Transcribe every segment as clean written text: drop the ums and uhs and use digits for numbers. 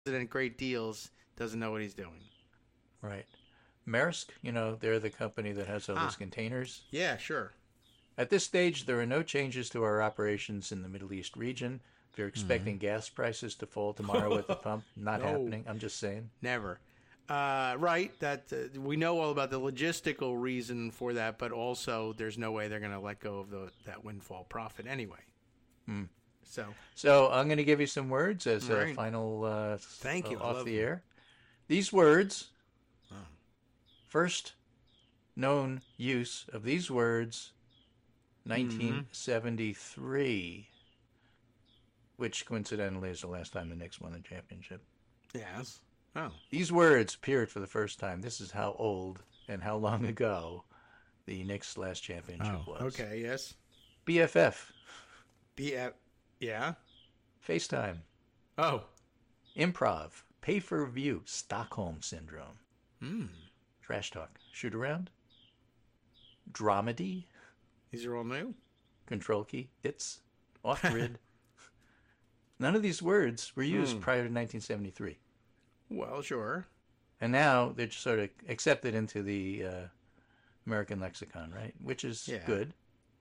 great deals doesn't know what he's doing. Right. Maersk, they're the company that has all those containers. Yeah, sure. At this stage, there are no changes to our operations in the Middle East region. If you're expecting gas prices to fall tomorrow at the pump, not happening. I'm just saying. Never. Right. That we know all about the logistical reason for that, but also there's no way they're going to let go of that windfall profit anyway. So I'm going to give you some words as a final thank you. Off the air. These words, first known use of these words, 1973, which coincidentally is the last time the Knicks won the championship. Yes. Oh. These words appeared for the first time. This is how old and how long ago the Knicks' last championship was. Okay, yes. BFF. Yeah. FaceTime. Oh. Improv. Pay-per-view. Stockholm Syndrome. Trash talk. Shoot around. Dramedy. These are all new? Control key. Hits. Off-grid. None of these words were used prior to 1973. Well, sure. And now they're just sort of accepted into the American lexicon, right? Which is good.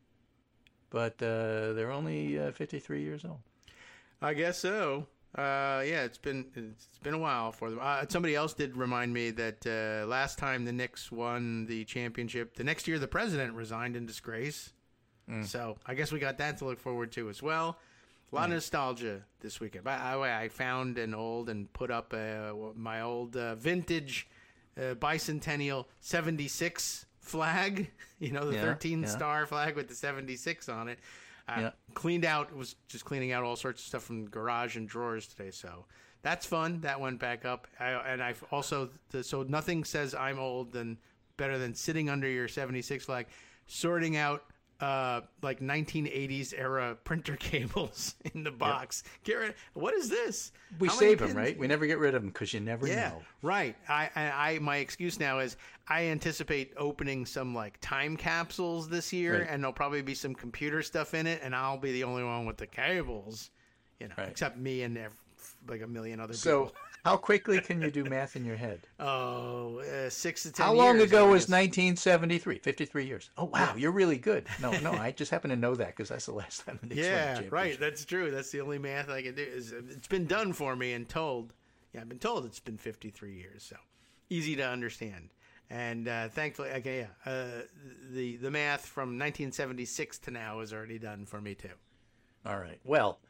But they're only 53 years old. I guess so. It's been a while for them. Somebody else did remind me that last time the Knicks won the championship, the next year the president resigned in disgrace. So I guess we got that to look forward to as well. A lot of nostalgia this weekend. By the way, I found an old and put up my old vintage bicentennial 76 flag. The 13-star flag with the 76 on it. Cleaned out. Was just cleaning out all sorts of stuff from the garage and drawers today. So that's fun. That went back up. I've also so nothing says I'm old better than sitting under your 76 flag, sorting out like 1980s era printer cables in the box. Garrett, what is this? We save them, right? We never get rid of them because you never know. Right. My excuse now is I anticipate opening some like time capsules this year, and there'll probably be some computer stuff in it, and I'll be the only one with the cables, except me and like a million other people. So how quickly can you do math in your head? 6 to 10 years. How long ago was 1973? 53 years. Oh, wow. You're really good. No, I just happen to know that because that's the last time the Knicks won the championship. Right. That's true. That's the only math I can do. It's been done for me and told. Yeah, I've been told it's been 53 years. So easy to understand. And thankfully, the math from 1976 to now is already done for me, too. All right. Well,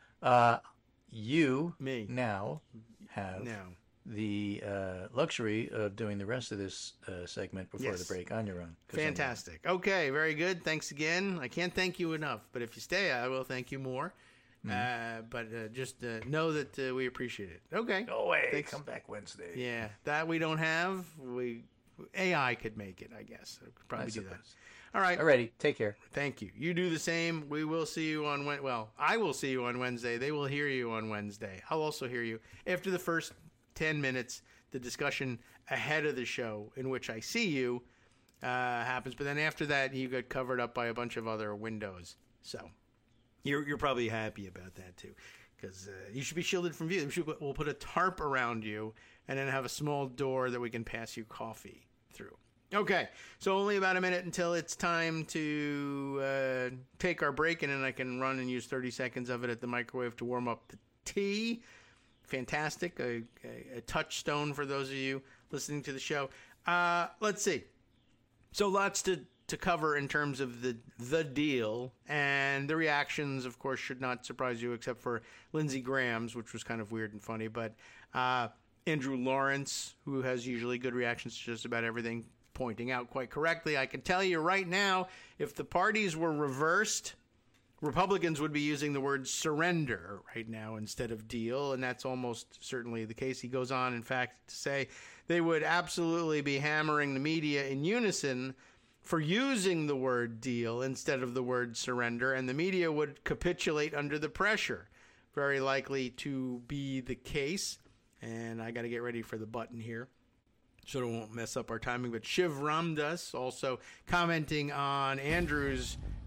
you now have the luxury of doing the rest of this segment before the break on your own. Fantastic. Okay, very good. Thanks again. I can't thank you enough, but if you stay, I will thank you more. But just know that we appreciate it. Okay. Go away. Thanks. Come back Wednesday. Yeah, that we don't have. AI could make it, I guess. I could probably do that. All right. Alrighty. Take care. Thank you. You do the same. We will see you on Wednesday. Well, I will see you on Wednesday. They will hear you on Wednesday. I'll also hear you after the first 10 minutes. The discussion ahead of the show in which I see you happens. But then after that, you get covered up by a bunch of other windows. So you're probably happy about that, too. Because you should be shielded from view. We'll put a tarp around you and then have a small door that we can pass you coffee through. Okay, so only about a minute until it's time to take our break, and then I can run and use 30 seconds of it at the microwave to warm up the tea. Fantastic, a touchstone for those of you listening to the show. Let's see. So lots to cover in terms of the deal, and the reactions, of course, should not surprise you, except for Lindsey Graham's, which was kind of weird and funny. But Andrew Lawrence, who has usually good reactions to just about everything, pointing out quite correctly, I can tell you right now, if the parties were reversed, Republicans would be using the word surrender right now instead of deal, and that's almost certainly the case. He goes on, in fact, to say they would absolutely be hammering the media in unison for using the word deal instead of the word surrender, and the media would capitulate under the pressure. Very likely to be the case, and I got to get ready for the button here so it won't mess up our timing. But Shiv Ramdas also commenting on Andrew's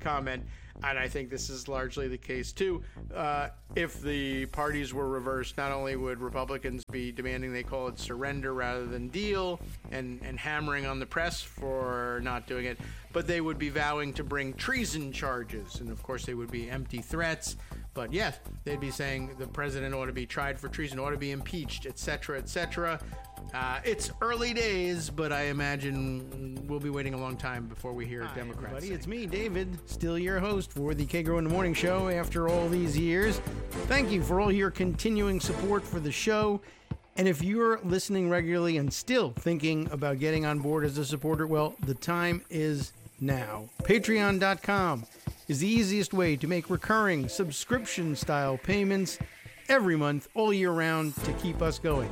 comment, and I think this is largely the case too. If the parties were reversed, not only would Republicans be demanding they call it surrender rather than deal, and hammering on the press for not doing it, but they would be vowing to bring treason charges, and of course they would be empty threats. But yes, they'd be saying the president ought to be tried for treason, ought to be impeached, etc., etc. It's early days, but I imagine we'll be waiting a long time before we hear Democrats. Everybody, it's me, David, still your host for the K-Grow in the Morning Show after all these years. Thank you for all your continuing support for the show. And if you're listening regularly and still thinking about getting on board as a supporter, well, the time is now. Patreon.com is the easiest way to make recurring subscription-style payments every month, all year round, to keep us going.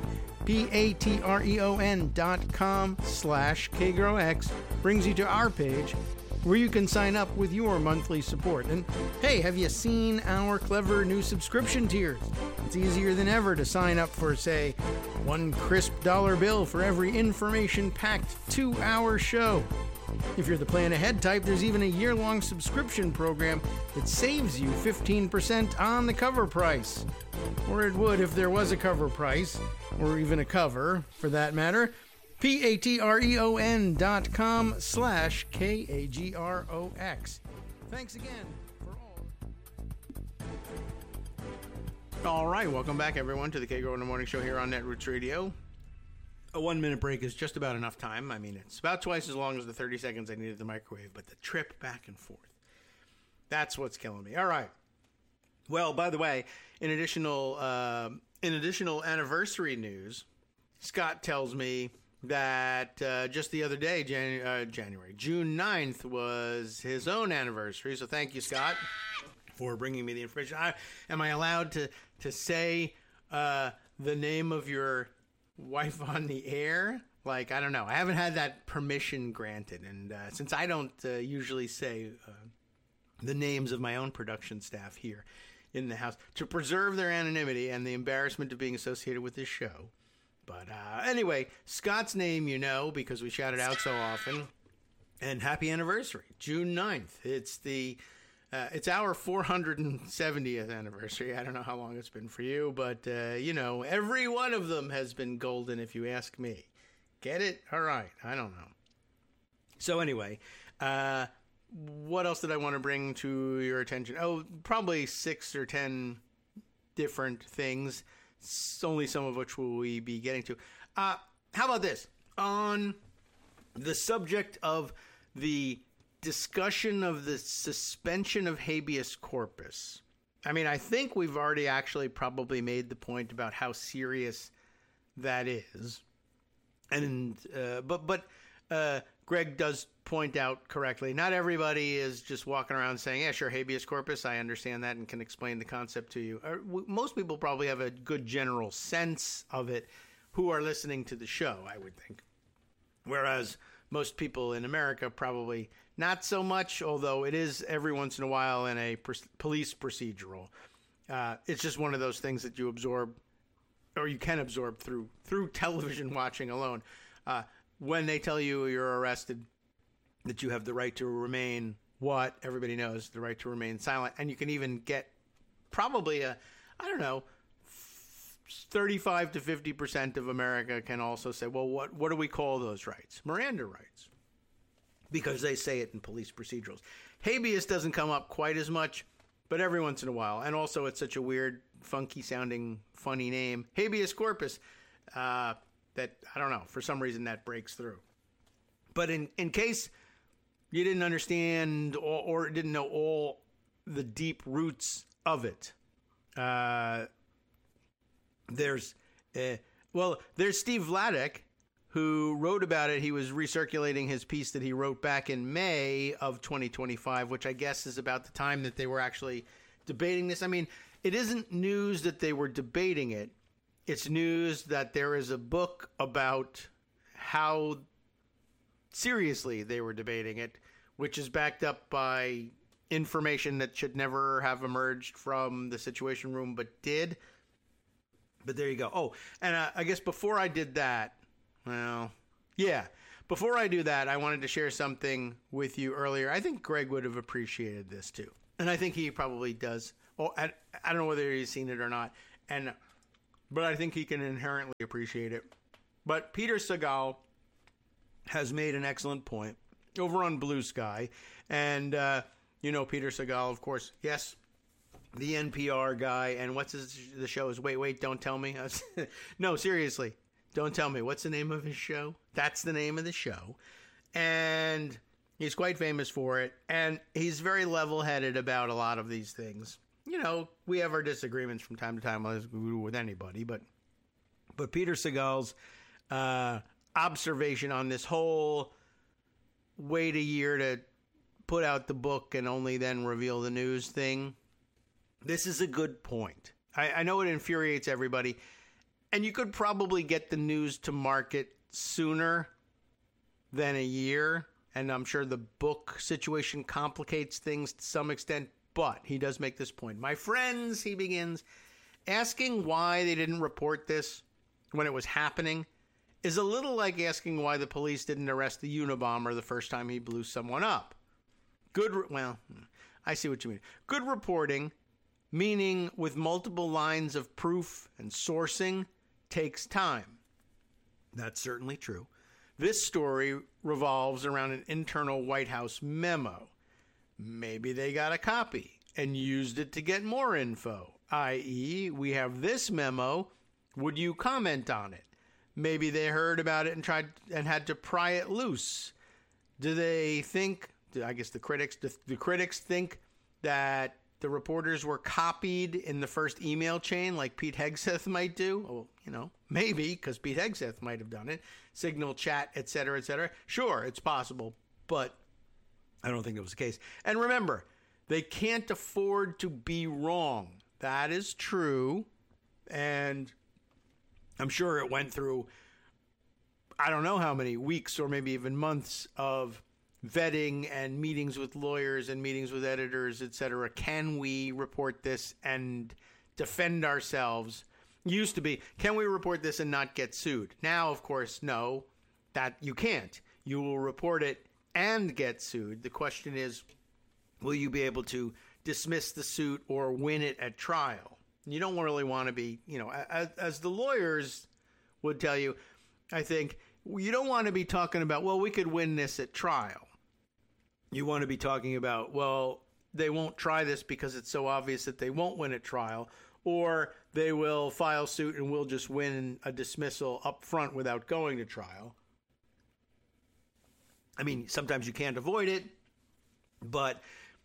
patreon.com/KGrowX brings you to our page where you can sign up with your monthly support. And hey, have you seen our clever new subscription tiers? It's easier than ever to sign up for, say, $1 crisp bill for every information-packed 2-hour show. If you're the plan ahead type, there's even a year-long subscription program that saves you 15% on the cover price. Or it would if there was a cover price, or even a cover, for that matter. patreon.com/KAGROX. Thanks again for all right, welcome back, everyone, to the K-Grow in the Morning Show here on Netroots Radio. A 1-minute break is just about enough time. I mean, it's about twice as long as the 30 seconds I needed the microwave, but the trip back and forth, that's what's killing me. All right. Well, by the way, in additional anniversary news, Scott tells me that just the other day, June 9th, was his own anniversary. So thank you, Scott, for bringing me the information. Am I allowed to say the name of your wife on the air? Like, I don't know. I haven't had that permission granted. And since I don't usually say the names of my own production staff here in the house, to preserve their anonymity and the embarrassment of being associated with this show. But anyway, Scott's name you know because we shout it out so often. And happy anniversary, June 9th. It's our 470th anniversary. I don't know how long it's been for you, but, every one of them has been golden if you ask me. Get it? All right. I don't know. So anyway, what else did I want to bring to your attention? Oh, probably 6 or 10 different things, only some of which will we be getting to. How about this? On the subject of the discussion of the suspension of habeas corpus. I mean, I think we've already actually probably made the point about how serious that is. And but Greg does point out correctly, not everybody is just walking around saying, yeah, sure, habeas corpus, I understand that and can explain the concept to you. Most people probably have a good general sense of it who are listening to the show, I would think. Whereas most people in America probably not so much, although it is every once in a while in a police procedural. It's just one of those things that you absorb, or you can absorb through television watching alone. When they tell you you're arrested, that you have the right to remain what? Everybody knows, the right to remain silent. And you can even get probably 35 to 50% of America can also say, well, what do we call those rights? Miranda rights. Because they say it in police procedurals. Habeas doesn't come up quite as much, but every once in a while. And also it's such a weird, funky-sounding, funny name. Habeas corpus, that, I don't know, for some reason that breaks through. But in case you didn't understand or didn't know all the deep roots of it, there's Steve Vladek, who wrote about it. He was recirculating his piece that he wrote back in May of 2025, which I guess is about the time that they were actually debating this. I mean, it isn't news that they were debating it. It's news that there is a book about how seriously they were debating it, which is backed up by information that should never have emerged from the Situation Room, but did. But there you go. Oh, and I guess before I did that, well, yeah, Before I do that, I wanted to share something with you earlier. I think Greg would have appreciated this too. And I think he probably does. Oh, I don't know whether he's seen it or not. But I think he can inherently appreciate it. But Peter Sagal has made an excellent point over on Blue Sky. And, Peter Sagal, of course, yes, the NPR guy. And what's the show is Wait, Don't Tell Me. No, seriously, don't tell me. What's the name of his show? That's the name of the show. And he's quite famous for it. And he's very level-headed about a lot of these things. We have our disagreements from time to time, as we do with anybody. But Peter Sagal's observation on this whole wait a year to put out the book and only then reveal the news thing, this is a good point. I know it infuriates everybody. And you could probably get the news to market sooner than a year. And I'm sure the book situation complicates things to some extent. But he does make this point. My friends, he begins, asking why they didn't report this when it was happening is a little like asking why the police didn't arrest the Unabomber the first time he blew someone up. I see what you mean. Good reporting, meaning with multiple lines of proof and sourcing, takes time. That's certainly true. This story revolves around an internal White House memo. Maybe they got a copy and used it to get more info, i.e., we have this memo. Would you comment on it? Maybe they heard about it and tried and had to pry it loose. Do they think, I guess the critics think that the reporters were copied in the first email chain like Pete Hegseth might do? Well, maybe, because Pete Hegseth might have done it. Signal chat, et cetera, et cetera. Sure, it's possible, but I don't think it was the case. And remember, they can't afford to be wrong. That is true. And I'm sure it went through, I don't know how many weeks or maybe even months of vetting and meetings with lawyers and meetings with editors, et cetera. Can we report this and defend ourselves? Used to be, can we report this and not get sued? Now, of course, no, that you can't. You will report it and get sued. The question is, will you be able to dismiss the suit or win it at trial? You don't really want to be, as the lawyers would tell you, I think, you don't want to be talking about, well, we could win this at trial. You want to be talking about, well, they won't try this because it's so obvious that they won't win at trial, or they will file suit and we'll just win a dismissal up front without going to trial. I mean, sometimes you can't avoid it, but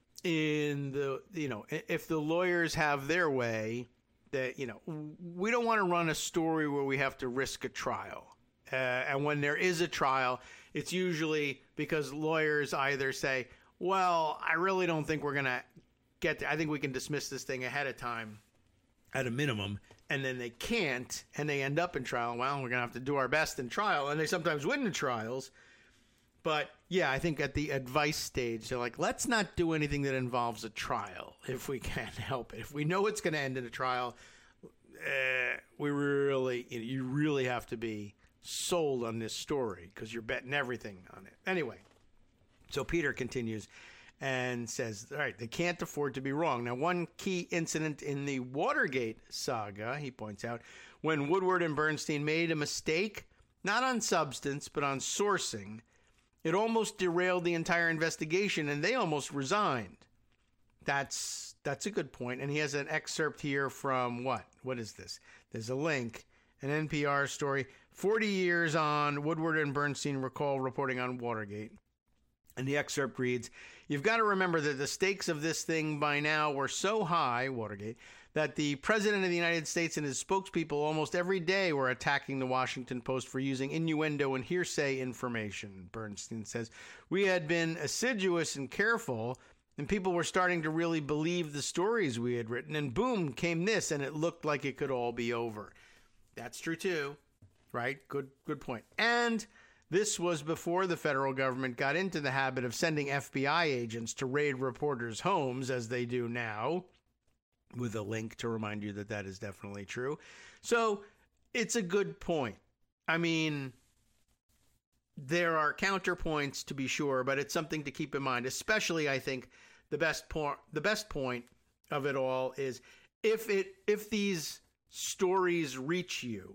if the lawyers have their way, that, we don't want to run a story where we have to risk a trial. And when there is a trial, it's usually because lawyers either say, well, I really don't think we're going to get there. I think we can dismiss this thing ahead of time at a minimum. And then they can't, and they end up in trial. Well, we're going to have to do our best in trial. And they sometimes win the trials. But, yeah, I think at the advice stage, they're like, let's not do anything that involves a trial if we can help it. If we know it's going to end in a trial, you really have to be sold on this story because you're betting everything on it. Anyway, so Peter continues and says, all right, they can't afford to be wrong. Now, one key incident in the Watergate saga, he points out, when Woodward and Bernstein made a mistake, not on substance, but on sourcing, it almost derailed the entire investigation, and they almost resigned. That's a good point. And he has an excerpt here from what? What is this? There's a link, an NPR story. 40 years on, Woodward and Bernstein recall reporting on Watergate. And the excerpt reads, you've got to remember that the stakes of this thing by now were so high, Watergate, that the President of the United States and his spokespeople almost every day were attacking the Washington Post for using innuendo and hearsay information, Bernstein says. We had been assiduous and careful, and people were starting to really believe the stories we had written, and boom, came this, and it looked like it could all be over. That's true, too, right? Good point. And this was before the federal government got into the habit of sending FBI agents to raid reporters' homes, as they do now, with a link to remind you that that is definitely true. So it's a good point. I mean, there are counterpoints to be sure, but it's something to keep in mind. Especially, I think the best point of it all is if these stories reach you,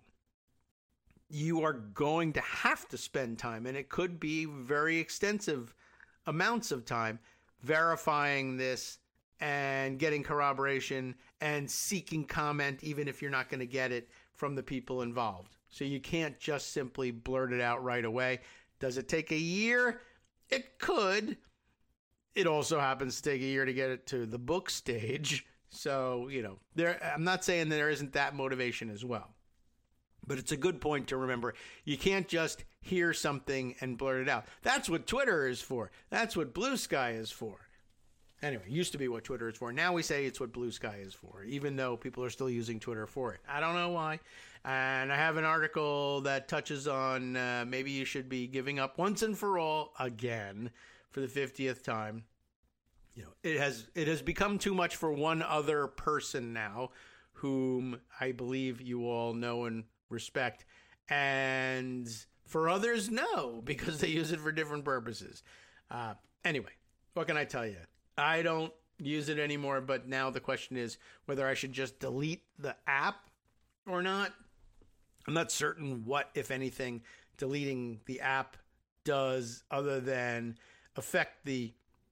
you are going to have to spend time, and it could be very extensive amounts of time, verifying this and getting corroboration and seeking comment, even if you're not going to get it from the people involved. So you can't just simply blurt it out right away. Does it take a year? It could. It also happens to take a year to get it to the book stage. So, I'm not saying that there isn't that motivation as well. But it's a good point to remember. You can't just hear something and blurt it out. That's what Twitter is for. That's what Blue Sky is for. Anyway, it used to be what Twitter is for. Now we say it's what Blue Sky is for, even though people are still using Twitter for it. I don't know why. And I have an article that touches on maybe you should be giving up once and for all again for the 50th time. It has become too much for one other person now, whom I believe you all know and respect, and for others, no, because they use it for different purposes. Anyway, what can I tell you? I don't use it anymore, but now the question is whether I should just delete the app or not. I'm not certain what, if anything, deleting the app does other than affect the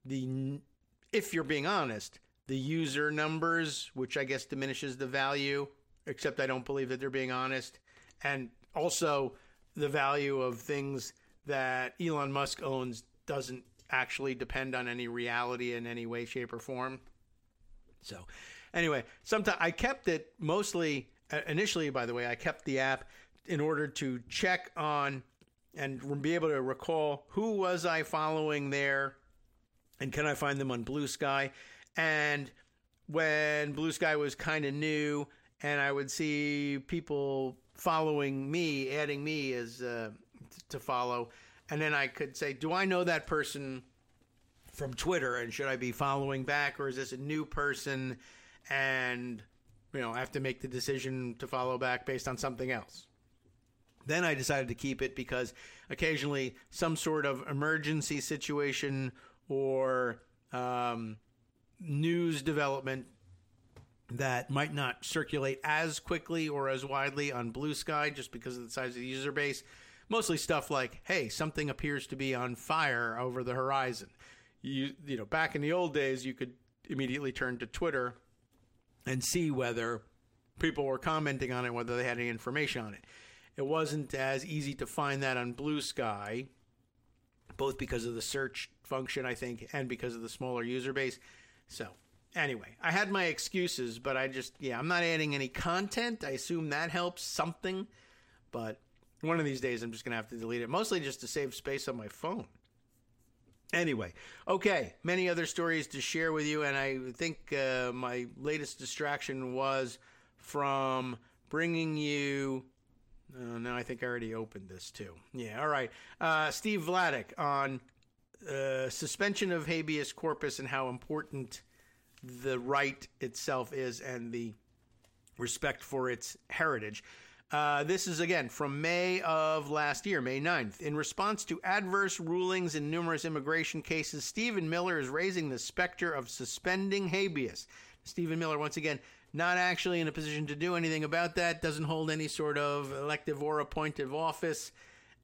if you're being honest, the user numbers, which I guess diminishes the value, except I don't believe that they're being honest. And also the value of things that Elon Musk owns doesn't actually depend on any reality in any way, shape, or form. So anyway, sometimes I kept it mostly, initially, by the way, I kept the app in order to check on and be able to recall who was I following there and can I find them on Blue Sky. And when Blue Sky was kind of new and I would see people following me, adding me as to follow, and then I could say, do I know that person from Twitter, and should I be following back, or is this a new person and I have to make the decision to follow back based on something else? Then I decided to keep it because occasionally some sort of emergency situation or news development that might not circulate as quickly or as widely on Blue Sky just because of the size of the user base. Mostly stuff like, hey, something appears to be on fire over the horizon. You know, back in the old days, you could immediately turn to Twitter and see whether people were commenting on it, whether they had any information on it. It wasn't as easy to find that on Blue Sky, both because of the search function, I think, and because of the smaller user base. So anyway, I had my excuses, but I'm not adding any content. I assume that helps something, but one of these days I'm just going to have to delete it, mostly just to save space on my phone. Anyway, okay, many other stories to share with you, and I think my latest distraction was from bringing you... no, I think I already opened this too. Yeah, all right. Steve Vladeck on suspension of habeas corpus and how important the right itself is and the respect for its heritage. This is, again, from May of last year, May 9th. In response to adverse rulings in numerous immigration cases, Stephen Miller is raising the specter of suspending habeas. Stephen Miller, once again, not actually in a position to do anything about that, doesn't hold any sort of elective or appointive office,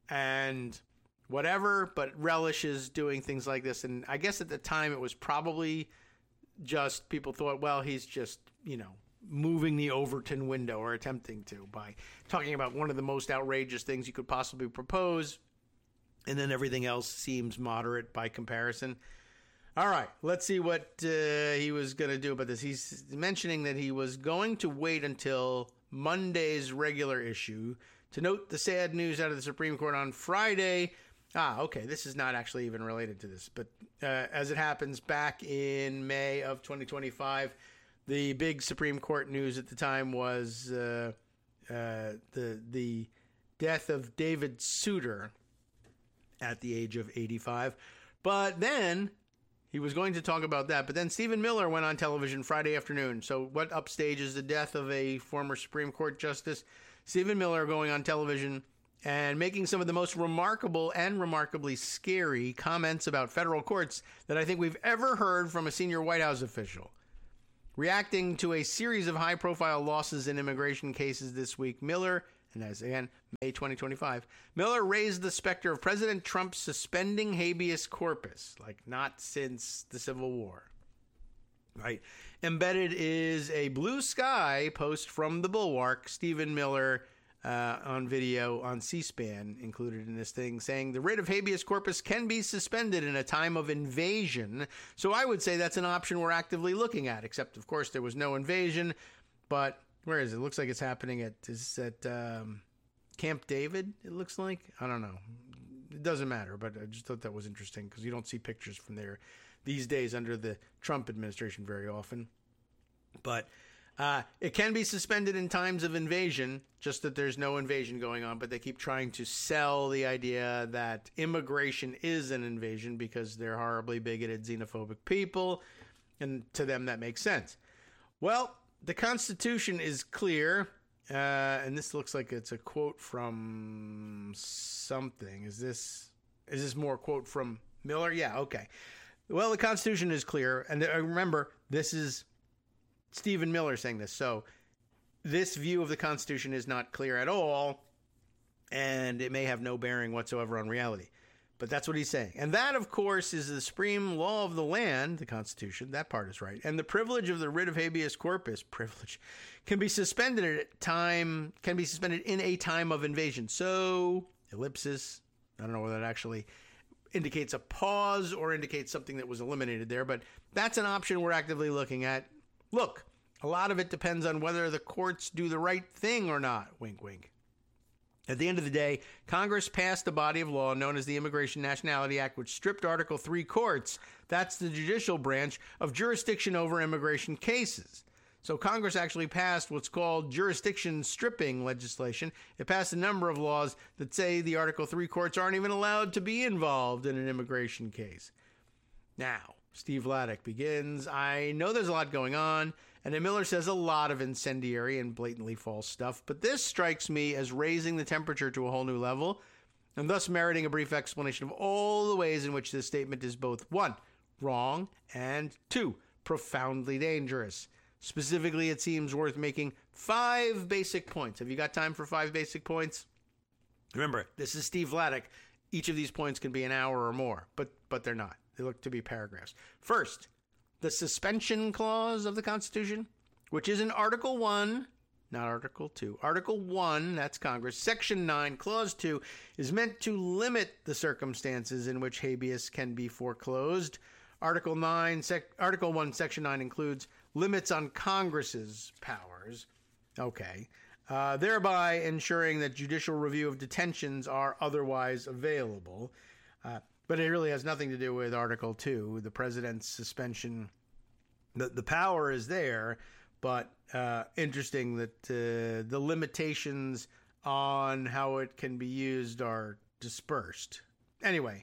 and whatever, but relishes doing things like this. And I guess at the time it was probably just people thought, well, he's just, moving the Overton window or attempting to by talking about one of the most outrageous things you could possibly propose, and then everything else seems moderate by comparison. All right, let's see what he was going to do about this. He's mentioning that he was going to wait until Monday's regular issue to note the sad news out of the Supreme Court on Friday. Okay, this is not actually even related to this, but as it happens, back in May of 2025, the big Supreme Court news at the time was the death of David Souter at the age of 85. But then he was going to talk about that. But then Stephen Miller went on television Friday afternoon. So what upstages the death of a former Supreme Court justice? Stephen Miller going on television and making some of the most remarkable and remarkably scary comments about federal courts that I think we've ever heard from a senior White House official. Reacting to a series of high-profile losses in immigration cases this week, Miller, and as again, May 2025, Miller raised the specter of President Trump suspending habeas corpus, like not since the Civil War. Right. Embedded is a Blue Sky post from the Bulwark, Stephen Miller, on video on C-SPAN, included in this thing, saying the writ of habeas corpus can be suspended in a time of invasion. So I would say that's an option we're actively looking at, except, of course, there was no invasion. But where is it? It looks like it's happening at Camp David, it looks like. I don't know. It doesn't matter, but I just thought that was interesting because you don't see pictures from there these days under the Trump administration very often. But it can be suspended in times of invasion, just that there's no invasion going on, but they keep trying to sell the idea that immigration is an invasion because they're horribly bigoted, xenophobic people, and to them that makes sense. Well, the Constitution is clear, and this looks like it's a quote from something. Is this more a quote from Miller? Yeah, okay. Well, the Constitution is clear, and remember, this is Stephen Miller saying this, so this view of the Constitution is not clear at all, and it may have no bearing whatsoever on reality. But that's what he's saying. And that, of course, is the supreme law of the land, the Constitution. That part is right. And the privilege of the writ of habeas corpus, can be suspended in a time of invasion. So, ellipsis, I don't know whether that actually indicates a pause or indicates something that was eliminated there, but that's an option we're actively looking at. Look, a lot of it depends on whether the courts do the right thing or not. Wink, wink. At the end of the day, Congress passed a body of law known as the Immigration Nationality Act, which stripped Article III courts, that's the judicial branch, of jurisdiction over immigration cases. So Congress actually passed what's called jurisdiction stripping legislation. It passed a number of laws that say the Article III courts aren't even allowed to be involved in an immigration case. Now, Steve Vladeck begins, I know there's a lot going on, and then Miller says a lot of incendiary and blatantly false stuff, but this strikes me as raising the temperature to a whole new level, and thus meriting a brief explanation of all the ways in which this statement is both, 1, wrong, and 2, profoundly dangerous. Specifically, it seems worth making 5 basic points. Have you got time for 5 basic points? Remember, this is Steve Vladeck. Each of these points can be an hour or more, but they're not. They look to be paragraphs. First, the suspension clause of the Constitution, which is in Article 1, not Article 2. Article 1, that's Congress. Section 9, Clause 2, is meant to limit the circumstances in which habeas can be foreclosed. Article 1, Section 9 includes limits on Congress's powers. Okay. Thereby ensuring that judicial review of detentions are otherwise available. But it really has nothing to do with Article 2, the president's suspension. The power is there, but interesting that the limitations on how it can be used are dispersed. Anyway,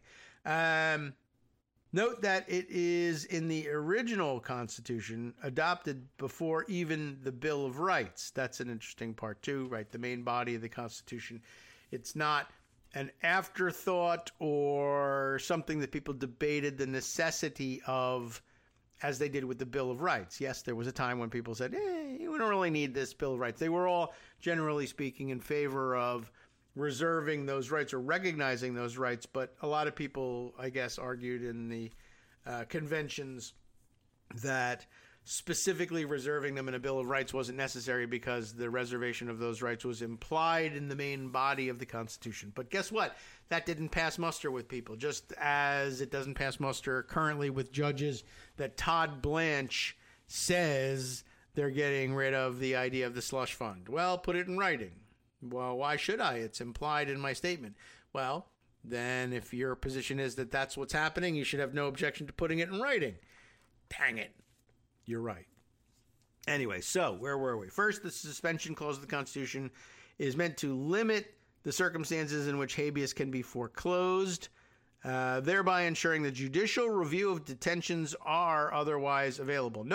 note that it is in the original Constitution adopted before even the Bill of Rights. That's an interesting part too, right? The main body of the Constitution. It's not an afterthought or something that people debated the necessity of, as they did with the Bill of Rights. Yes, there was a time when people said, we don't really need this Bill of Rights. They were all, generally speaking, in favor of reserving those rights or recognizing those rights, but a lot of people, I guess, argued in the conventions that specifically reserving them in a Bill of Rights wasn't necessary because the reservation of those rights was implied in the main body of the Constitution. But guess what? That didn't pass muster with people, just as it doesn't pass muster currently with judges that Todd Blanche says they're getting rid of the idea of the slush fund. Well, put it in writing. Well, why should I? It's implied in my statement. Well, then if your position is that that's what's happening, you should have no objection to putting it in writing. Dang it. You're right. Anyway, so where were we? First, the suspension clause of the Constitution is meant to limit the circumstances in which habeas can be foreclosed, thereby ensuring the judicial review of detentions are otherwise available. Note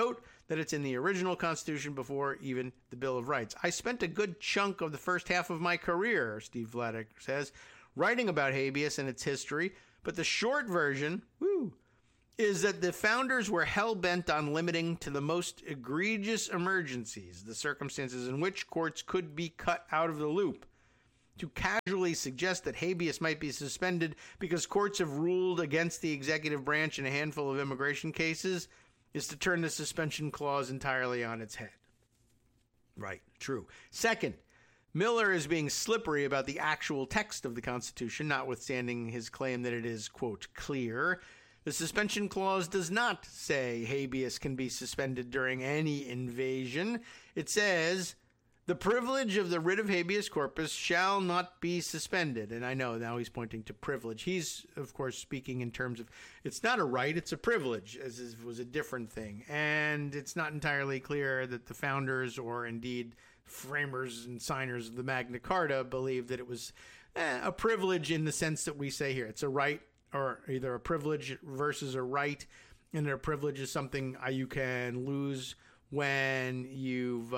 that it's in the original Constitution before even the Bill of Rights. I spent a good chunk of the first half of my career, Steve Vladeck says, writing about habeas and its history, but the short version, is that the founders were hell-bent on limiting to the most egregious emergencies the circumstances in which courts could be cut out of the loop. To casually suggest that habeas might be suspended because courts have ruled against the executive branch in a handful of immigration cases is to turn the suspension clause entirely on its head. Right, true. Second, Miller is being slippery about the actual text of the Constitution, notwithstanding his claim that it is, quote, clear. The suspension clause does not say habeas can be suspended during any invasion. It says, the privilege of the writ of habeas corpus shall not be suspended. And I know now he's pointing to privilege. He's, of course, speaking in terms of it's not a right, it's a privilege, as was a different thing. And it's not entirely clear that the founders or indeed framers and signers of the Magna Carta believed that it was a privilege in the sense that we say here. It's a right, or either a privilege versus a right. And a privilege is something you can lose when you've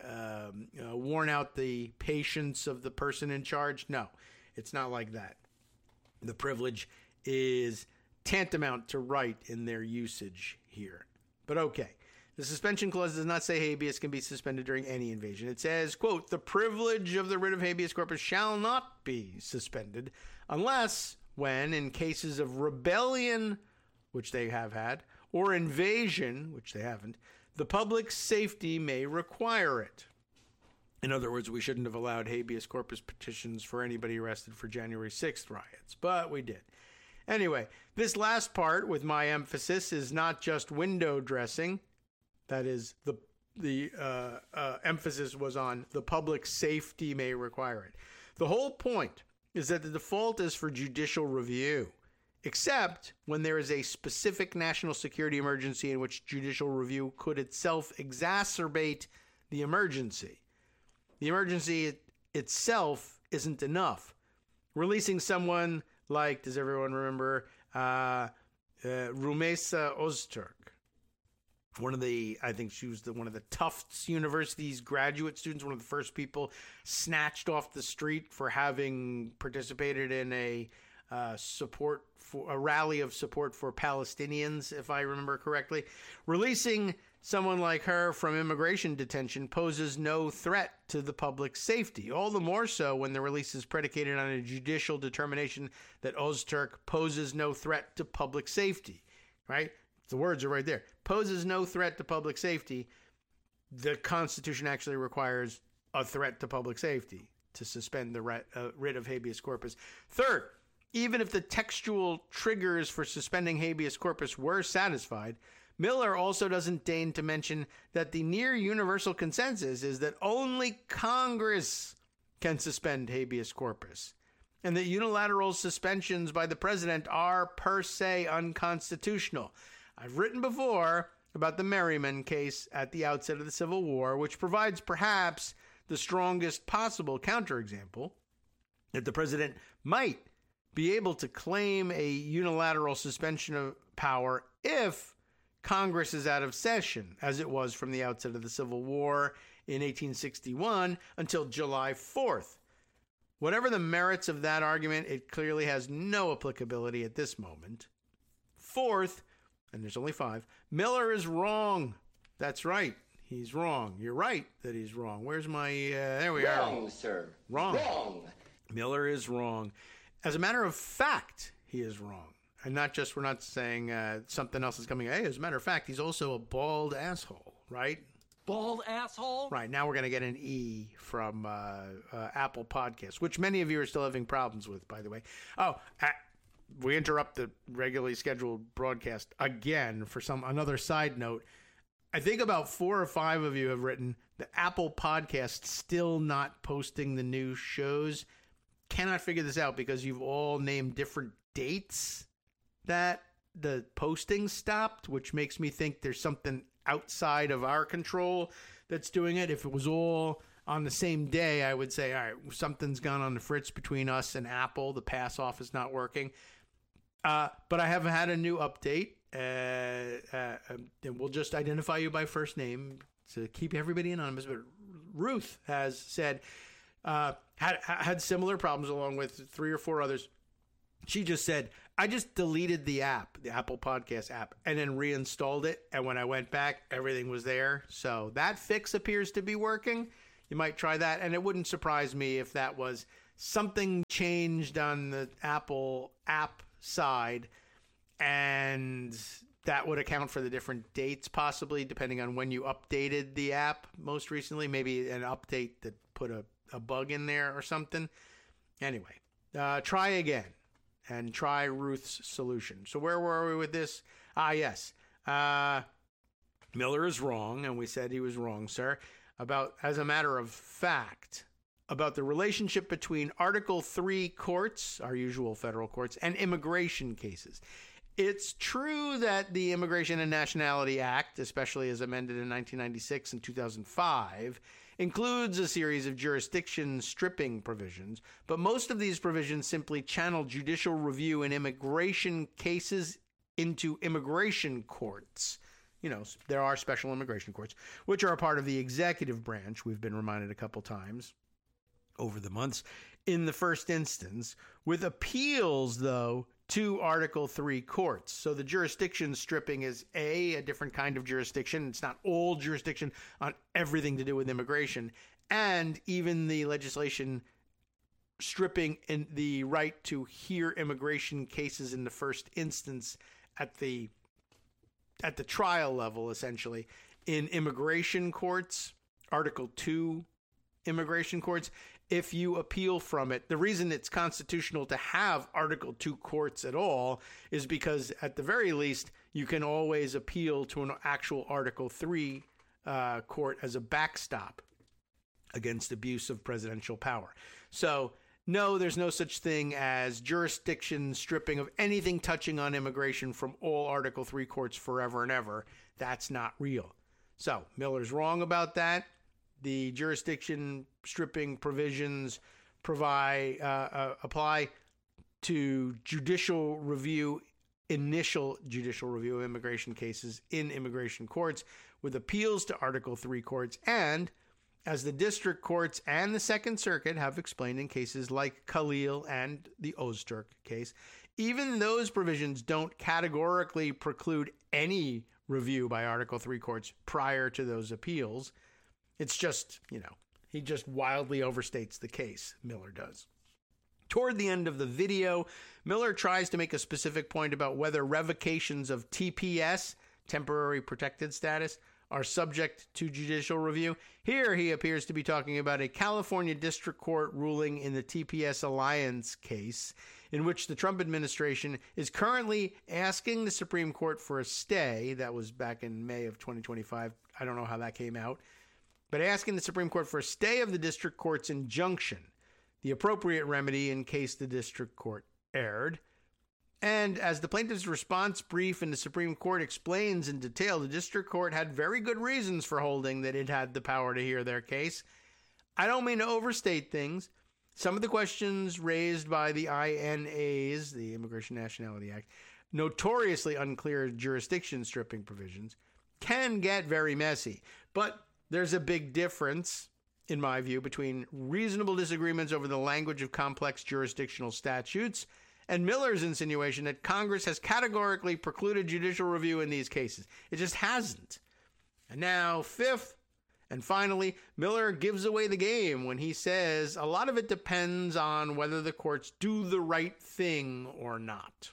worn out the patience of the person in charge. No, it's not like that. The privilege is tantamount to right in their usage here. But okay, the suspension clause does not say habeas can be suspended during any invasion. It says, quote, the privilege of the writ of habeas corpus shall not be suspended unless when, in cases of rebellion, which they have had, or invasion, which they haven't, the public safety may require it. In other words, we shouldn't have allowed habeas corpus petitions for anybody arrested for January 6th riots, but we did. Anyway, this last part with my emphasis is not just window dressing. That is, the emphasis was on the public safety may require it. The whole point is that the default is for judicial review, except when there is a specific national security emergency in which judicial review could itself exacerbate the emergency. The emergency itself isn't enough. Releasing someone like, does everyone remember, Rumeysa Öztürk? I think she was one of the Tufts University's graduate students, one of the first people snatched off the street for having participated in a rally of support for Palestinians, if I remember correctly. Releasing someone like her from immigration detention poses no threat to the public safety, all the more so when the release is predicated on a judicial determination that Öztürk poses no threat to public safety, right? The words are right there. Poses no threat to public safety. The Constitution actually requires a threat to public safety to suspend the writ of habeas corpus. Third, even if the textual triggers for suspending habeas corpus were satisfied, Miller also doesn't deign to mention that the near universal consensus is that only Congress can suspend habeas corpus, and that unilateral suspensions by the president are per se unconstitutional. I've written before about the Merryman case at the outset of the Civil War, which provides perhaps the strongest possible counterexample that the president might be able to claim a unilateral suspension of power if Congress is out of session, as it was from the outset of the Civil War in 1861 until July 4th. Whatever the merits of that argument, it clearly has no applicability at this moment. Fourth, and there's only 5, Miller is wrong. That's right. He's wrong. You're right that he's wrong. Where's my... there we are. Wrong, sir. Wrong. Wrong. Miller is wrong. As a matter of fact, he is wrong. And not just, we're not saying something else is coming. Hey, as a matter of fact, he's also a bald asshole, right? Bald asshole? Right. Now we're going to get an E from Apple Podcasts, which many of you are still having problems with, by the way. Oh, we interrupt the regularly scheduled broadcast again for another side note. I think about 4 or 5 of you have written the Apple Podcast still not posting the new shows. Cannot figure this out because you've all named different dates that the posting stopped, which makes me think there's something outside of our control that's doing it. If it was all on the same day, I would say, all right, something's gone on the fritz between us and Apple. The pass off is not working. But I have had a new update, and we'll just identify you by first name to keep everybody anonymous. But Ruth has said had similar problems along with 3 or 4 others. She just said, I just deleted the app, the Apple Podcast app, and then reinstalled it. And when I went back, everything was there. So that fix appears to be working. You might try that. And it wouldn't surprise me if that was something changed on the Apple app side. And that would account for the different dates, possibly, depending on when you updated the app most recently. Maybe an update that put a bug in there or something. Anyway, try again. And try Ruth's solution. So where were we with this? Yes. Miller is wrong, and we said he was wrong, sir, as a matter of fact, about the relationship between Article 3 courts, our usual federal courts, and immigration cases. It's true that the Immigration and Nationality Act, especially as amended in 1996 and 2005, includes a series of jurisdiction stripping provisions, but most of these provisions simply channel judicial review in immigration cases into immigration courts. You know, there are special immigration courts, which are a part of the executive branch. We've been reminded a couple times over the months in the first instance, with appeals, though, to Article 3 courts. So the jurisdiction stripping is a different kind of jurisdiction. It's not all jurisdiction on everything to do with immigration. And even the legislation stripping in the right to hear immigration cases in the first instance at the trial level, essentially, in immigration courts, Article 2 immigration courts. If you appeal from it, the reason it's constitutional to have Article 2 courts at all is because, at the very least, you can always appeal to an actual Article 3 court as a backstop against abuse of presidential power. So, no, there's no such thing as jurisdiction stripping of anything touching on immigration from all Article 3 courts forever and ever. That's not real. So, Miller's wrong about that. The jurisdiction stripping provisions apply to judicial review, initial judicial review of immigration cases in immigration courts, with appeals to Article 3 courts. And as the district courts and the Second Circuit have explained in cases like Khalil and the Ozturk case, even those provisions don't categorically preclude any review by Article 3 courts prior to those appeals. It's just, he just wildly overstates the case, Miller does. Toward the end of the video, Miller tries to make a specific point about whether revocations of TPS, temporary protected status, are subject to judicial review. Here he appears to be talking about a California district court ruling in the TPS Alliance case, in which the Trump administration is currently asking the Supreme Court for a stay. That was back in May of 2025. I don't know how that came out. But asking the Supreme Court for a stay of the district court's injunction, the appropriate remedy in case the district court erred. And as the plaintiff's response brief in the Supreme Court explains in detail, the district court had very good reasons for holding that it had the power to hear their case. I don't mean to overstate things. Some of the questions raised by the INAs, the Immigration Nationality Act, notoriously unclear jurisdiction stripping provisions, can get very messy. But there's a big difference, in my view, between reasonable disagreements over the language of complex jurisdictional statutes and Miller's insinuation that Congress has categorically precluded judicial review in these cases. It just hasn't. And now, fifth, and finally, Miller gives away the game when he says a lot of it depends on whether the courts do the right thing or not.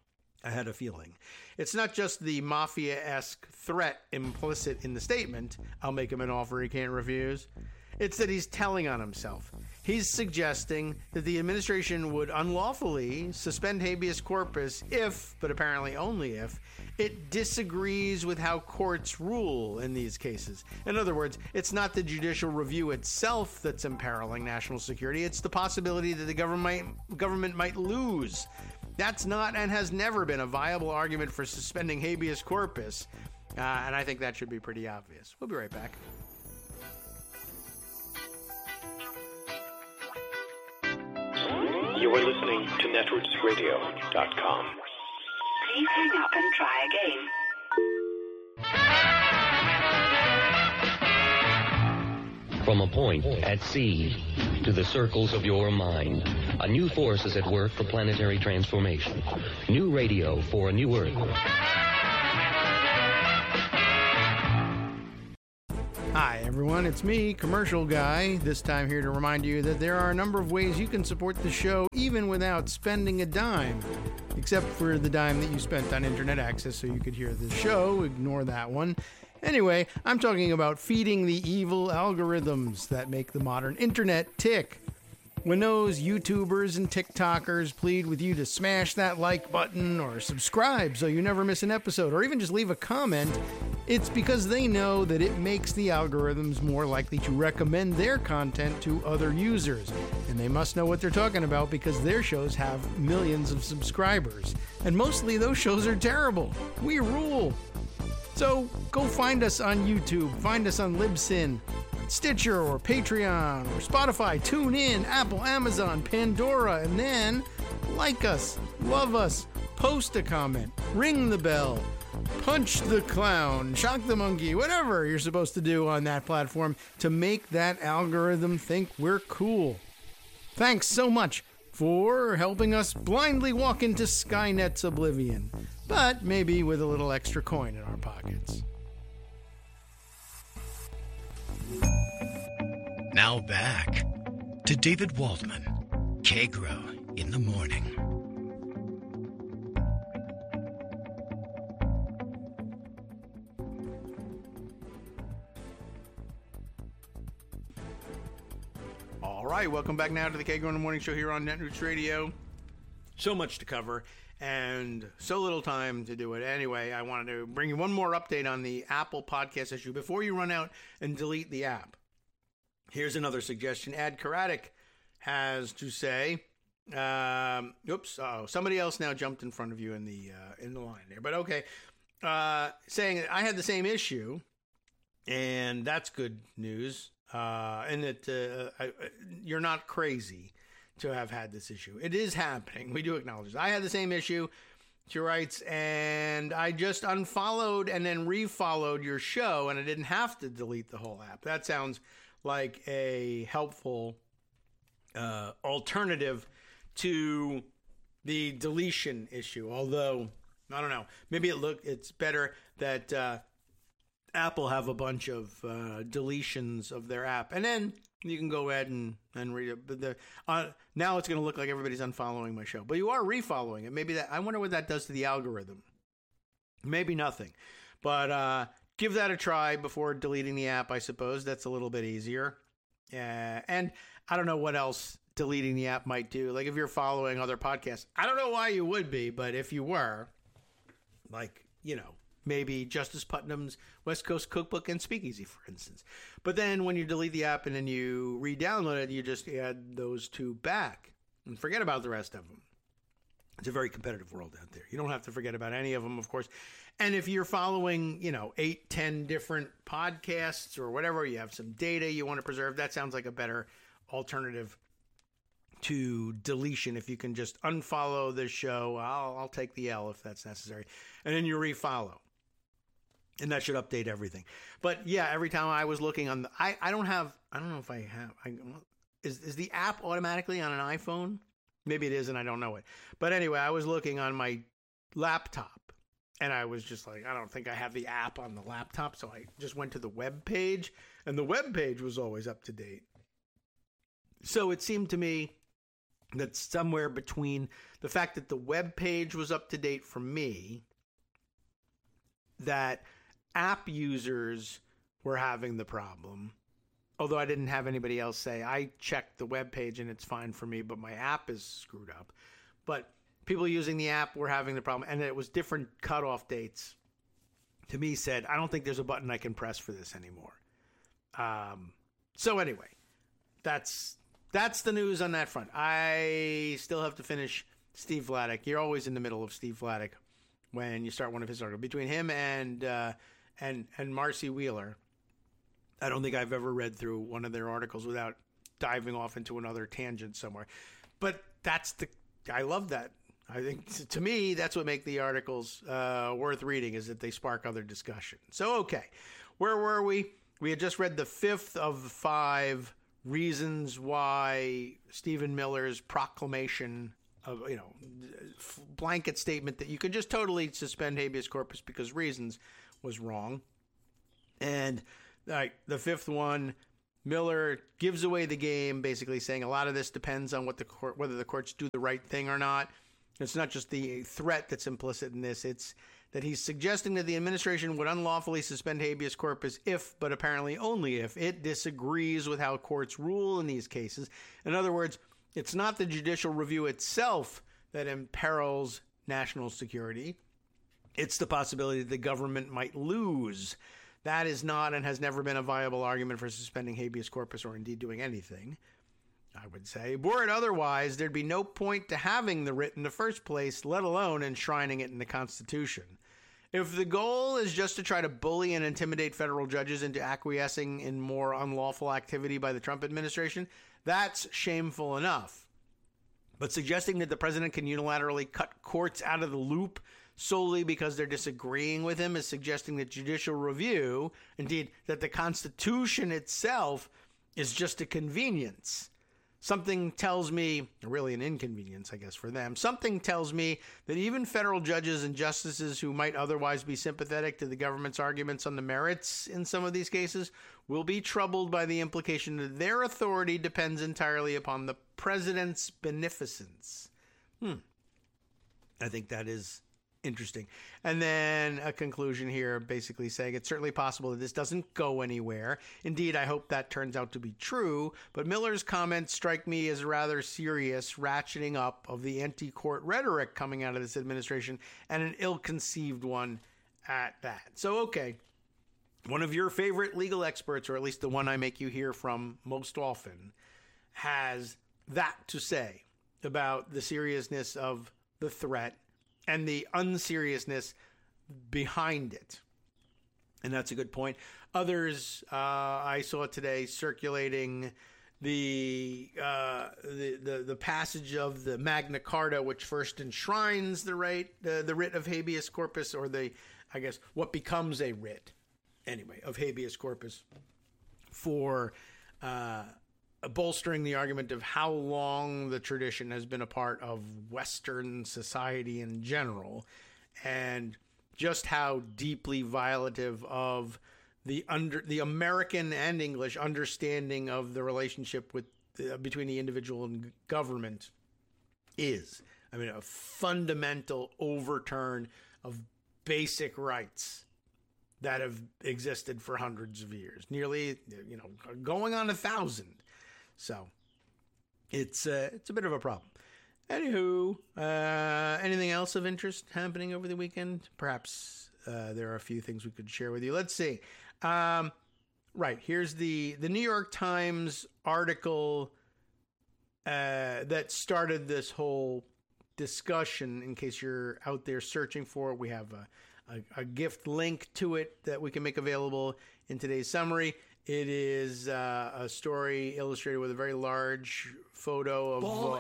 I had a feeling. It's not just the mafia-esque threat implicit in the statement, I'll make him an offer he can't refuse. It's that he's telling on himself. He's suggesting that the administration would unlawfully suspend habeas corpus if, but apparently only if, it disagrees with how courts rule in these cases. In other words, it's not the judicial review itself that's imperiling national security, it's the possibility that the government might lose. That's not and has never been a viable argument for suspending habeas corpus, and I think that should be pretty obvious. We'll be right back. You are listening to NetRootsRadio.com. Please hang up and try again. From a point at sea to the circles of your mind, a new force is at work for planetary transformation. New radio for a new Earth. Hi everyone, it's me, Commercial Guy, this time here to remind you that there are a number of ways you can support the show even without spending a dime. Except for the dime that you spent on internet access so you could hear the show, ignore that one. Anyway, I'm talking about feeding the evil algorithms that make the modern internet tick. When those YouTubers and TikTokers plead with you to smash that like button or subscribe so you never miss an episode or even just leave a comment, it's because they know that it makes the algorithms more likely to recommend their content to other users. And they must know what they're talking about because their shows have millions of subscribers. And mostly those shows are terrible. We rule. So go find us on YouTube, find us on Libsyn, Stitcher or Patreon or Spotify, TuneIn, Apple, Amazon, Pandora, and then like us, love us, post a comment, ring the bell, punch the clown, shock the monkey, whatever you're supposed to do on that platform to make that algorithm think we're cool. Thanks so much for helping us blindly walk into Skynet's oblivion, but maybe with a little extra coin in our pockets. Now back to David Waldman, Kagro in the Morning. All right, welcome back now to the Kagro in the Morning Show here on Net Roots Radio. So much to cover and so little time to do it. Anyway, I wanted to bring you one more update on the Apple Podcast issue before you run out and delete the app. Here's another suggestion. Ad Karatic has to say, somebody else now jumped in front of you in the line there, but okay. Saying that I had the same issue, and that's good news, and that you're not crazy to have had this issue. It is happening. We do acknowledge it. I had the same issue, she writes, and I just unfollowed and then refollowed your show, and I didn't have to delete the whole app. That sounds like a helpful alternative to the deletion issue. Although, I don't know, maybe it's better that Apple have a bunch of deletions of their app, and then you can go ahead and read it. But now it's going to look like everybody's unfollowing my show, but you are refollowing it. Maybe I wonder what that does to the algorithm. Maybe nothing, but give that a try before deleting the app, I suppose. That's a little bit easier. And I don't know what else deleting the app might do. Like if you're following other podcasts, I don't know why you would be, but if you were, like, maybe Justice Putnam's West Coast Cookbook and Speakeasy, for instance. But then when you delete the app and then you re-download it, you just add those two back and forget about the rest of them. It's a very competitive world out there. You don't have to forget about any of them, of course. And if you're following, 8, 10 different podcasts or whatever, you have some data you want to preserve, that sounds like a better alternative to deletion. If you can just unfollow the show, I'll take the L if that's necessary. And then you refollow. And that should update everything. But yeah, every time I was looking on I don't know if I have, is the app automatically on an iPhone? Maybe it is and I don't know it. But anyway, I was looking on my laptop and I was just like, I don't think I have the app on the laptop. So I just went to the web page and the web page was always up to date. So it seemed to me that somewhere between the fact that the web page was up to date for me, that app users were having the problem. Although I didn't have anybody else say, I checked the web page and it's fine for me, but my app is screwed up. But people using the app were having the problem, and it was different cutoff dates. To me, said, I don't think there's a button I can press for this anymore. So anyway, that's the news on that front. I still have to finish Steve Vladeck. You're always in the middle of Steve Vladeck when you start one of his articles. Between him and Marcy Wheeler, I don't think I've ever read through one of their articles without diving off into another tangent somewhere. But I love that. I think, to me, that's what makes the articles worth reading, is that they spark other discussion. So, okay, where were we? We had just read the 5th of the 5 reasons why Stephen Miller's proclamation of, blanket statement that you could just totally suspend habeas corpus because reasons was wrong. And the 5th one, Miller gives away the game, basically saying a lot of this depends on whether the courts do the right thing or not. It's not just the threat that's implicit in this. It's that he's suggesting that the administration would unlawfully suspend habeas corpus if, but apparently only if, it disagrees with how courts rule in these cases. In other words, it's not the judicial review itself that imperils national security. It's the possibility that the government might lose. That is not and has never been a viable argument for suspending habeas corpus or indeed doing anything, I would say. Were it otherwise, there'd be no point to having the writ in the first place, let alone enshrining it in the Constitution. If the goal is just to try to bully and intimidate federal judges into acquiescing in more unlawful activity by the Trump administration, that's shameful enough. But suggesting that the president can unilaterally cut courts out of the loop solely because they're disagreeing with him is suggesting that judicial review, indeed, that the Constitution itself, is just a convenience. Something tells me, really an inconvenience, I guess, for them. Something tells me that even federal judges and justices who might otherwise be sympathetic to the government's arguments on the merits in some of these cases will be troubled by the implication that their authority depends entirely upon the president's beneficence. I think that is interesting. And then a conclusion here basically saying it's certainly possible that this doesn't go anywhere. Indeed, I hope that turns out to be true, but Miller's comments strike me as rather serious ratcheting up of the anti-court rhetoric coming out of this administration, and an ill-conceived one at that. So, okay, one of your favorite legal experts, or at least the one I make you hear from most often, has that to say about the seriousness of the threat and the unseriousness behind it. And that's a good point. Others, I saw today circulating the passage of the Magna Carta, which first enshrines the writ of habeas corpus, or what becomes a writ, anyway, of habeas corpus, for bolstering the argument of how long the tradition has been a part of Western society in general, and just how deeply violative of the American and English understanding of the relationship between the individual and government is. I mean, a fundamental overturn of basic rights that have existed for hundreds of years, nearly, going on 1,000. So it's a bit of a problem. Anywho, anything else of interest happening over the weekend? Perhaps there are a few things we could share with you. Let's see. Right, here's the New York Times article that started this whole discussion. In case you're out there searching for it, we have a gift link to it that we can make available in today's summary. It is a story illustrated with a very large photo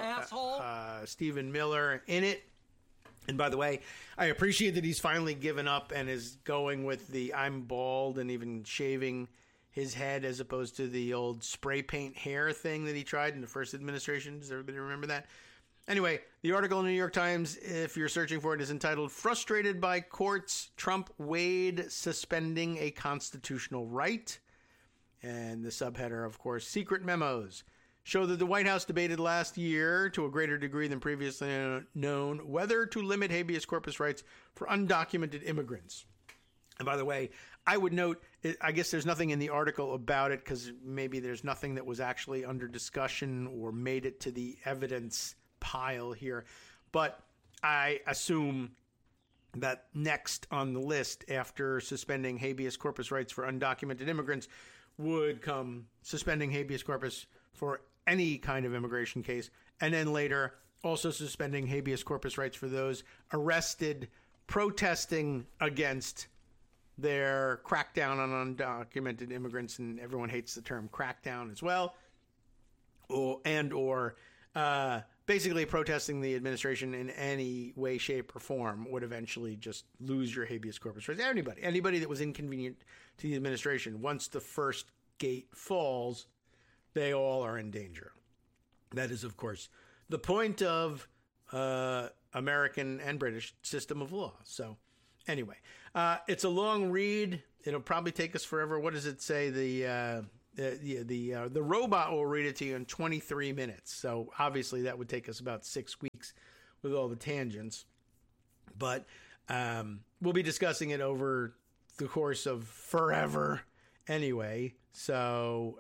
of Stephen Miller in it. And by the way, I appreciate that he's finally given up and is going with the I'm bald and even shaving his head as opposed to the old spray paint hair thing that he tried in the first administration. Does everybody remember that? Anyway, the article in the New York Times, if you're searching for it, is entitled "Frustrated by Courts, Trump Wade Suspending a Constitutional Right." And the subheader, of course, secret memos show that the White House debated last year, to a greater degree than previously known, whether to limit habeas corpus rights for undocumented immigrants. And by the way, I would note, I guess there's nothing in the article about it because maybe there's nothing that was actually under discussion or made it to the evidence pile here. But I assume that next on the list after suspending habeas corpus rights for undocumented immigrants would come suspending habeas corpus for any kind of immigration case, and then later also suspending habeas corpus rights for those arrested protesting against their crackdown on undocumented immigrants, and everyone hates the term crackdown as well, or basically protesting the administration in any way, shape, or form would eventually just lose your habeas corpus rights. Anybody that was inconvenient to the administration, once the first gate falls, they all are in danger. That is, of course, the point of American and British system of law. So anyway, it's a long read. It'll probably take us forever. What does it say? The robot will read it to you in 23 minutes. So obviously that would take us about 6 weeks with all the tangents. But we'll be discussing it over the course of forever anyway. So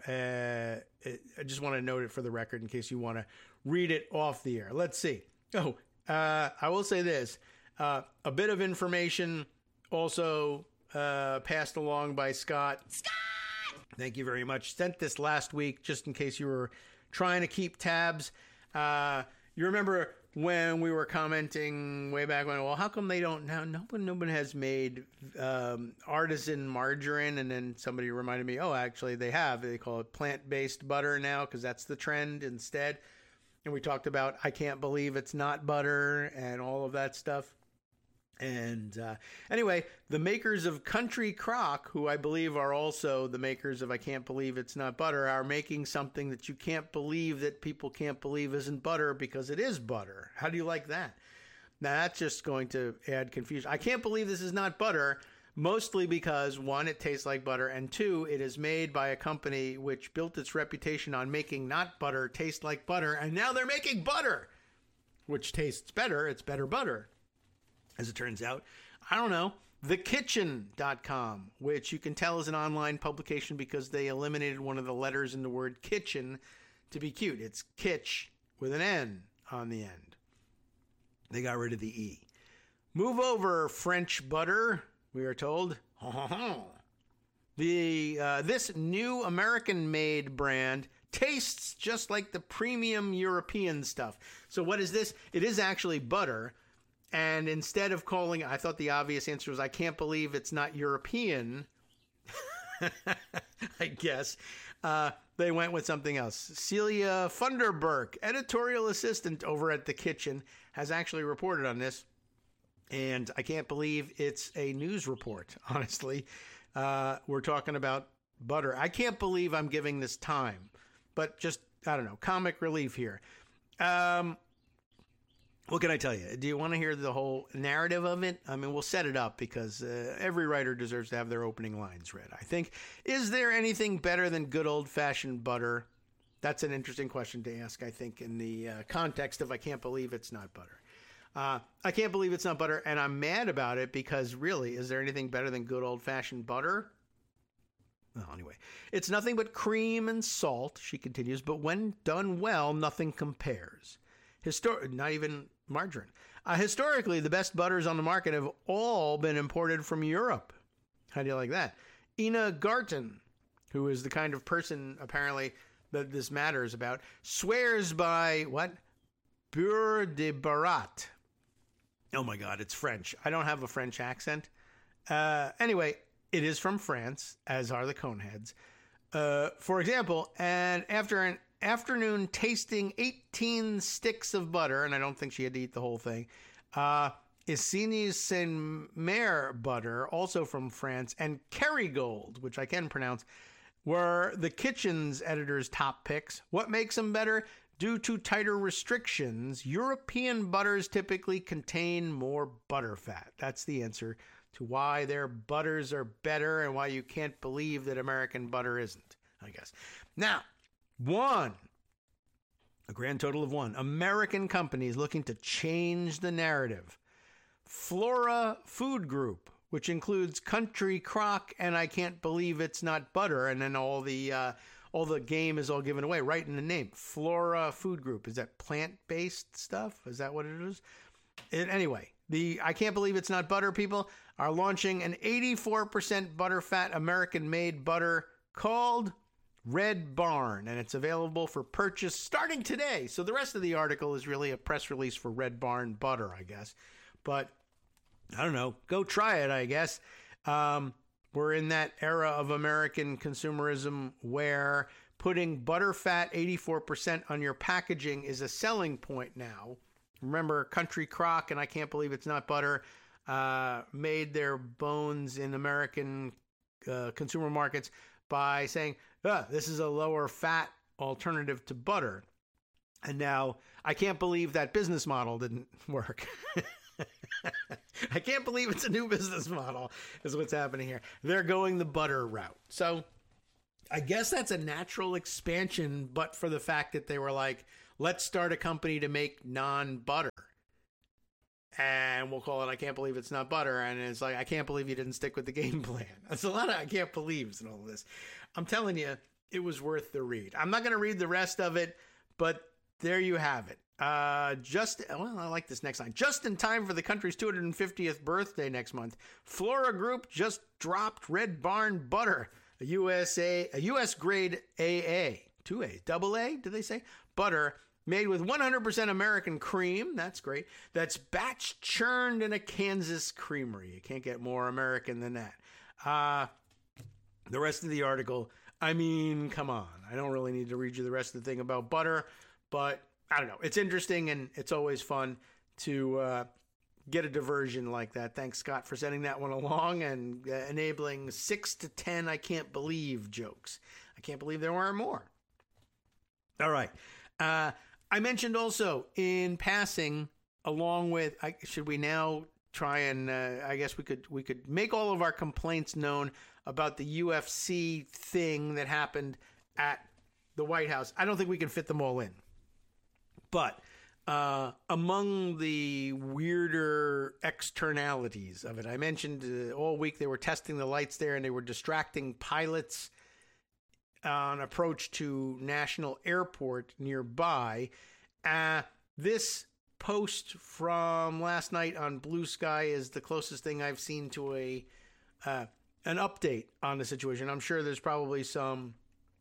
I just want to note it for the record in case you want to read it off the air. Let's see. I will say this. A bit of information also passed along by Scott. Thank you very much. Sent this last week just in case you were trying to keep tabs. You remember when we were commenting way back when, well, how come they don't now? No one has made artisan margarine. And then somebody reminded me, oh, actually they have. They call it plant-based butter now because that's the trend instead. And we talked about I can't believe it's not butter and all of that stuff. And anyway, the makers of Country Crock, who I believe are also the makers of I Can't Believe It's Not Butter, are making something that you can't believe that people can't believe isn't butter because it is butter. How do you like that? Now, that's just going to add confusion. I can't believe this is not butter, mostly because, one, it tastes like butter, and two, it is made by a company which built its reputation on making not butter taste like butter, and now they're making butter, which tastes better. It's better butter. As it turns out, I don't know, thekitchen.com, which you can tell is an online publication because they eliminated one of the letters in the word kitchen to be cute. It's kitch with an N on the end. They got rid of the E. Move over, French butter, we are told. This new American-made brand tastes just like the premium European stuff. So what is this? It is actually butter. And instead of calling, I thought the obvious answer was, I can't believe it's not European, I guess. They went with something else. Celia Funderburk, editorial assistant over at The Kitchen, has actually reported on this. And I can't believe it's a news report, honestly. We're talking about butter. I can't believe I'm giving this time. But just, I don't know, comic relief here. What can I tell you? Do you want to hear the whole narrative of it? I mean, we'll set it up because every writer deserves to have their opening lines read, I think. Is there anything better than good old-fashioned butter? That's an interesting question to ask, I think, in the context of I can't believe it's not butter. I can't believe it's not butter, and I'm mad about it because, really, is there anything better than good old-fashioned butter? Well, anyway, it's nothing but cream and salt, she continues, but when done well, nothing compares. Not even margarine. Historically, the best butters on the market have all been imported from Europe. How do you like that? Ina Garten, who is the kind of person, apparently, that this matters about, swears by, what? Beurre de Barat. Oh my God, it's French. I don't have a French accent. Anyway, it is from France, as are the Coneheads. For example, and after an afternoon tasting 18 sticks of butter, and I don't think she had to eat the whole thing, Isigny Saint-Mer butter, also from France, and Kerrygold, which I can pronounce, were the Kitchen's editor's top picks. What makes them better? Due to tighter restrictions, European butters typically contain more butterfat. That's the answer to why their butters are better and why you can't believe that American butter isn't, I guess. Now, a grand total of one, American companies looking to change the narrative. Flora Food Group, which includes Country Crock and I Can't Believe It's Not Butter, and then all the game is all given away right in the name. Flora Food Group. Is that plant-based stuff? Is that what it is? Anyway, the I Can't Believe It's Not Butter people are launching an 84% butterfat American-made butter called Red Barn, and it's available for purchase starting today. So the rest of the article is really a press release for Red Barn butter, I guess. But I don't know. Go try it, I guess. We're in that era of American consumerism where putting butterfat 84% on your packaging is a selling point now. Remember, Country Crock, and I can't believe it's not butter, made their bones in American consumer markets by saying, this is a lower fat alternative to butter. And now I can't believe that business model didn't work. I can't believe it's a new business model is what's happening here. They're going the butter route. So I guess that's a natural expansion, but for the fact that they were like, let's start a company to make non-butter. And we'll call it, I can't believe it's not butter. And it's like, I can't believe you didn't stick with the game plan. That's a lot of I can't believes in all of this. I'm telling you, it was worth the read. I'm not going to read the rest of it, but there you have it. I like this next line. Just in time for the country's 250th birthday next month, Flora Group just dropped Red Barn Butter, a U.S. grade AA, 2A, double A, did they say? Butter made with 100% American cream. That's great. That's batch churned in a Kansas creamery. You can't get more American than that. The rest of the article, I mean, come on. I don't really need to read you the rest of the thing about butter, but I don't know. It's interesting, and it's always fun to get a diversion like that. Thanks, Scott, for sending that one along and enabling 6 to 10 I can't believe jokes. I can't believe there weren't more. All right. I mentioned also in passing, along with, should we now try and, I guess we could make all of our complaints known about the UFC thing that happened at the White House. I don't think we can fit them all in. But among the weirder externalities of it, I mentioned all week they were testing the lights there and they were distracting pilots on approach to National Airport nearby. This post from last night on Blue Sky is the closest thing I've seen to an update on the situation. I'm sure there's probably some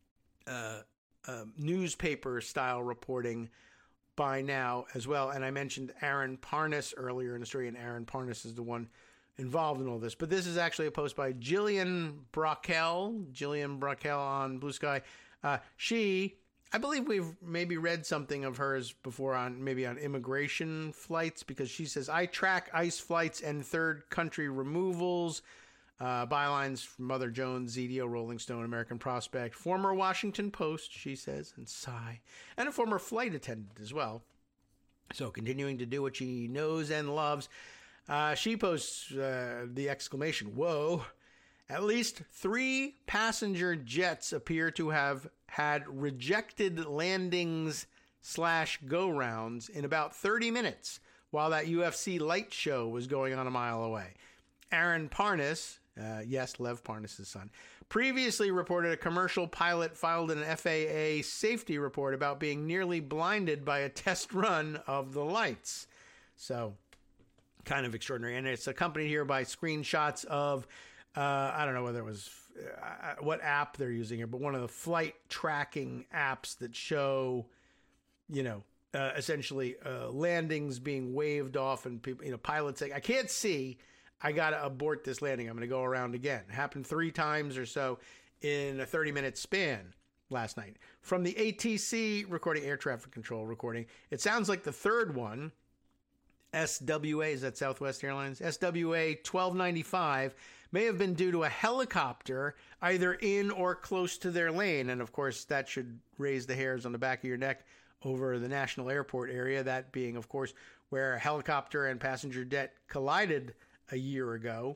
newspaper style reporting by now as well. And I mentioned Aaron Parnas earlier in the story, and Aaron Parnas is the one involved in all this. But this is actually a post by Jillian Brockel on Blue Sky. I believe we've maybe read something of hers before on immigration flights, because she says, I track ICE flights and third country removals. Bylines from Mother Jones, ZDO, Rolling Stone, American Prospect, former Washington Post, she says, and sigh, and a former flight attendant as well. So continuing to do what she knows and loves. She posts the exclamation, whoa. At least 3 passenger jets appear to have had rejected landings / go-rounds in about 30 minutes while that UFC light show was going on a mile away. Aaron Parnas, yes, Lev Parnas' son, previously reported a commercial pilot filed an FAA safety report about being nearly blinded by a test run of the lights. So, kind of extraordinary. And it's accompanied here by screenshots of, I don't know whether it was what app they're using here, but one of the flight tracking apps that show, essentially landings being waved off and people, pilots saying, I can't see, I got to abort this landing. I'm going to go around again. It happened 3 times or so in a 30-minute span last night. From the ATC recording, air traffic control recording, it sounds like the third one, SWA, is that Southwest Airlines? SWA 1295 may have been due to a helicopter either in or close to their lane. And of course, that should raise the hairs on the back of your neck over the National Airport area. That being, of course, where a helicopter and passenger jet collided a year ago.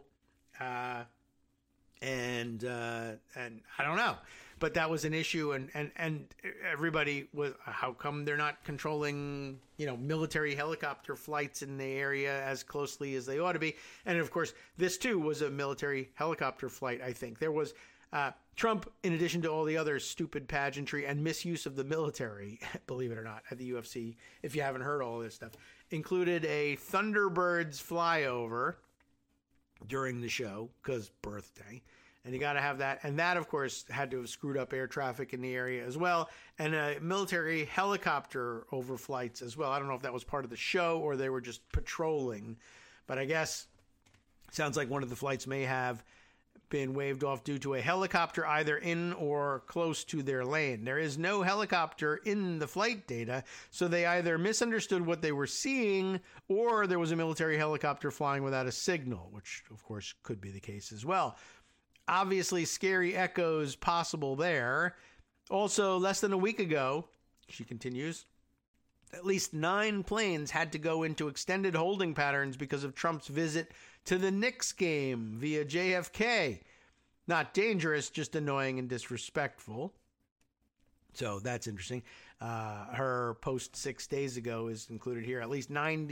And I don't know, but that was an issue, and everybody was, how come they're not controlling, military helicopter flights in the area as closely as they ought to be? And of course, this too was a military helicopter flight. I think there was Trump, in addition to all the other stupid pageantry and misuse of the military, believe it or not, at the UFC, if you haven't heard all this stuff, included a Thunderbirds flyover during the show because birthday. And you got to have that. And that, of course, had to have screwed up air traffic in the area as well. And military helicopter overflights as well. I don't know if that was part of the show or they were just patrolling. But I guess it sounds like one of the flights may have been waved off due to a helicopter either in or close to their lane. There is no helicopter in the flight data, so they either misunderstood what they were seeing or there was a military helicopter flying without a signal, which of course could be the case as well. Obviously, scary echoes possible there. Also, less than a week ago, she continues, at least 9 planes had to go into extended holding patterns because of Trump's visit to the Knicks game via JFK. Not dangerous, just annoying and disrespectful. So that's interesting. Her post 6 days ago is included here. At least 9